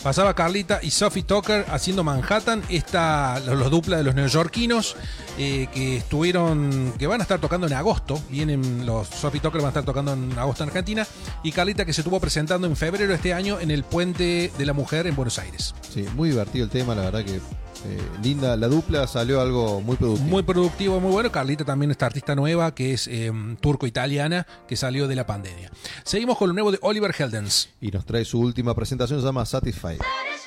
Pasaba Carlita y Sophie Tucker haciendo Manhattan, los dupla de los neoyorquinos que van a estar tocando en agosto. Sophie Tucker van a estar tocando en agosto en Argentina, y Carlita, que se estuvo presentando en febrero de este año en el Puente de la Mujer en Buenos Aires. Sí, muy divertido el tema, la verdad que linda la dupla, salió algo muy productivo. Muy productivo, muy bueno. Carlita también, esta artista nueva que es turco-italiana, que salió de la pandemia. Seguimos con lo nuevo de Oliver Heldens. Y nos trae su última presentación, se llama Satisfied.